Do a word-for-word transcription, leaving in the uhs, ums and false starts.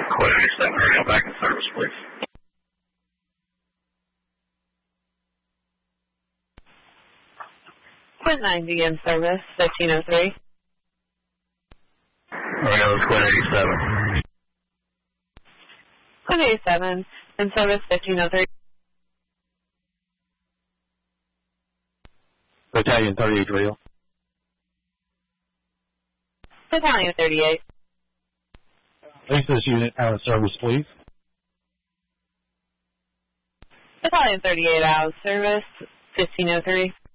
Quit eighty-seven, hurry up back in service, please. Quit ninety in service, fifteen oh three. Hurry up, quit eighty-seven. Quit eighty-seven in service, fifteen oh three. Battalion thirty-eight Real. Battalion thirty-eight. Place this unit out of service, please. Battalion thirty-eight out of service, fifteen oh three.